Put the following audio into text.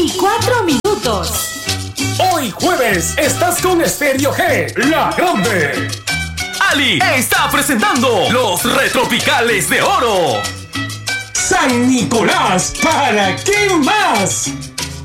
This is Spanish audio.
4 minutos. Hoy jueves estás con Stereo G, la grande. Ali está presentando los Retropicales de Oro. San Nicolás, ¿para qué más?